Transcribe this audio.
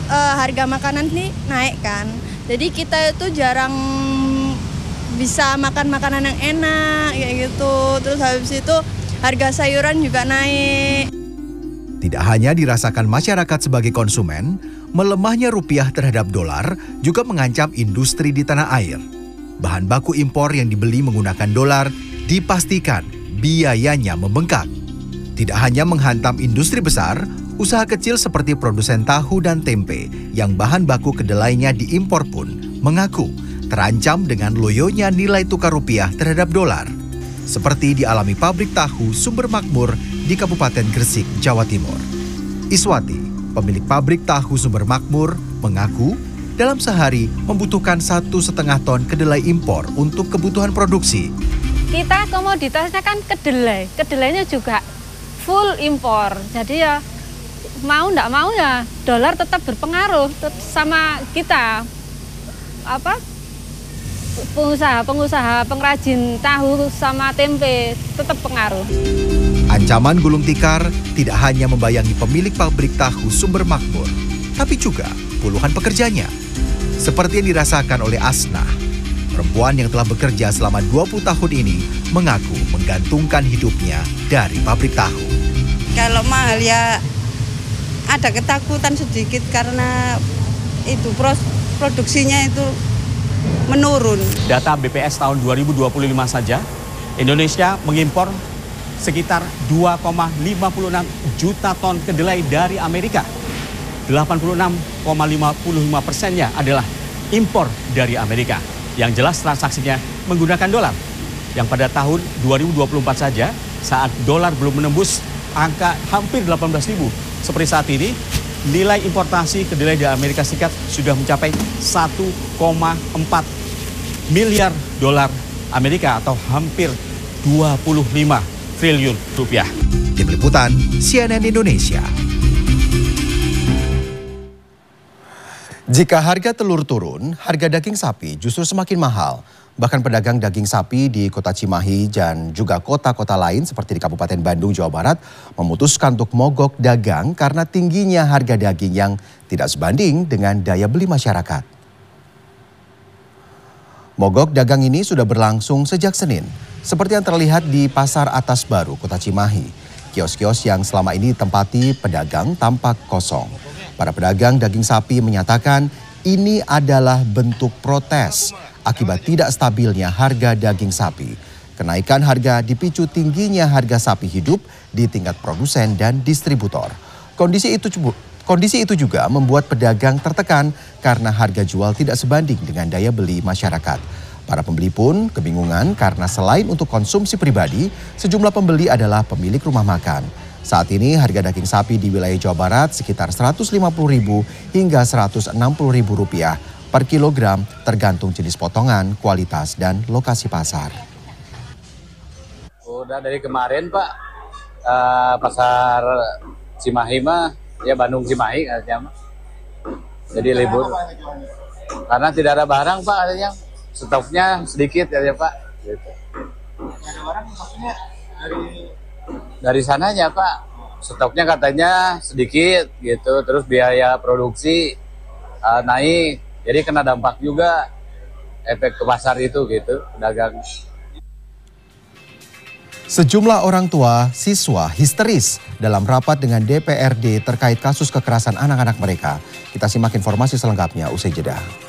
harga makanan ini naik kan. Jadi kita itu jarang bisa makan makanan yang enak kayak gitu. Terus habis itu harga sayuran juga naik. Tidak hanya dirasakan masyarakat sebagai konsumen, melemahnya rupiah terhadap dolar juga mengancam industri di tanah air. Bahan baku impor yang dibeli menggunakan dolar dipastikan biayanya membengkak. Tidak hanya menghantam industri besar, usaha kecil seperti produsen tahu dan tempe yang bahan baku kedelainya diimpor pun mengaku terancam dengan loyonya nilai tukar rupiah terhadap dolar. Seperti dialami pabrik tahu Sumber Makmur di Kabupaten Gresik, Jawa Timur. Iswati, pemilik pabrik tahu Sumber Makmur, mengaku dalam sehari membutuhkan 1,5 ton kedelai impor untuk kebutuhan produksi. Kita komoditasnya kan kedelai, kedelainya juga full impor. Jadi ya mau nggak mau ya dolar tetap berpengaruh sama kita. Pengusaha pengrajin tahu sama tempe tetap pengaruh. Ancaman gulung tikar tidak hanya membayangi pemilik pabrik tahu Sumber Makmur, tapi juga puluhan pekerjanya. Seperti yang dirasakan oleh Asna, perempuan yang telah bekerja selama 20 tahun ini mengaku menggantungkan hidupnya dari pabrik tahu. Kalau mahal ya ada ketakutan sedikit karena itu produksinya itu menurun. Data BPS tahun 2025 saja, Indonesia mengimpor sekitar 2,56 juta ton kedelai dari Amerika. 86,55%-nya adalah impor dari Amerika. Yang jelas transaksinya menggunakan dolar. Yang pada tahun 2024 saja, saat dolar belum menembus angka hampir 18.000 seperti saat ini, nilai importasi kedelai dari Amerika Serikat sudah mencapai 1,4 miliar dolar Amerika atau hampir 25 triliun rupiah. Tim Liputan CNN Indonesia. Jika harga telur turun, harga daging sapi justru semakin mahal. Bahkan pedagang daging sapi di Kota Cimahi dan juga kota-kota lain seperti di Kabupaten Bandung, Jawa Barat memutuskan untuk mogok dagang karena tingginya harga daging yang tidak sebanding dengan daya beli masyarakat. Mogok dagang ini sudah berlangsung sejak Senin, seperti yang terlihat di Pasar Atas Baru, Kota Cimahi. Kios-kios yang selama ini ditempati pedagang tampak kosong. Para pedagang daging sapi menyatakan ini adalah bentuk protes akibat tidak stabilnya harga daging sapi. Kenaikan harga dipicu tingginya harga sapi hidup di tingkat produsen dan distributor. Kondisi itu juga membuat pedagang tertekan karena harga jual tidak sebanding dengan daya beli masyarakat. Para pembeli pun kebingungan karena selain untuk konsumsi pribadi, sejumlah pembeli adalah pemilik rumah makan. Saat ini harga daging sapi di wilayah Jawa Barat sekitar Rp150.000 hingga Rp160.000 per kilogram tergantung jenis potongan, kualitas, dan lokasi pasar. Udah dari kemarin Pak, pasar Cimahi mah, ya Bandung Cimahi katanya mah. Jadi libur. Karena tidak ada barang Pak katanya, stoknya sedikit katanya Pak. Gitu. Ada barang maksudnya dari sananya Pak, stoknya katanya sedikit gitu, terus biaya produksi naik, jadi kena dampak juga efek ke pasar itu gitu, pedagang. Sejumlah orang tua siswa histeris dalam rapat dengan DPRD terkait kasus kekerasan anak-anak mereka. Kita simak informasi selengkapnya usai jeda.